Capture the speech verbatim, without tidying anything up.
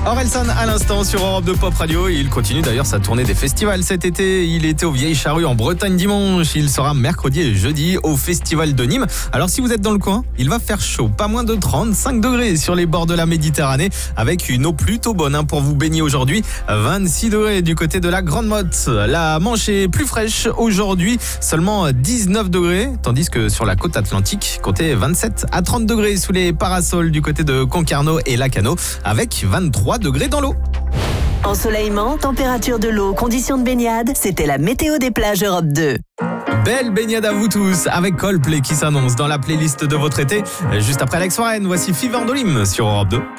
Orelsan à l'instant sur Europe deux Pop Radio. Il continue d'ailleurs sa tournée des festivals cet été. Il était aux Vieilles Charrues en Bretagne dimanche. Il sera mercredi et jeudi au Festival de Nîmes. Alors si vous êtes dans le coin, il va faire chaud. Pas moins de trente-cinq degrés sur les bords de la Méditerranée avec une eau plutôt bonne hein, pour vous baigner aujourd'hui. vingt-six degrés du côté de la Grande Motte. La Manche est plus fraîche aujourd'hui, seulement dix-neuf degrés. Tandis que sur la côte atlantique, comptez vingt-sept à trente degrés sous les parasols du côté de Concarneau et Lacanau avec vingt-trois degrés dans l'eau. Ensoleillement, température de l'eau, conditions de baignade, c'était la météo des plages Europe deux. Belle baignade à vous tous avec Coldplay qui s'annonce dans la playlist de votre été. Juste après Alex Warren, voici Fever Dolim sur Europe deux.